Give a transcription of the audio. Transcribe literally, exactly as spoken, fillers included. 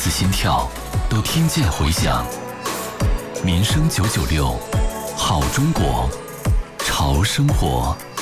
次心跳都听见回响。民生九九六，好中国，潮生活。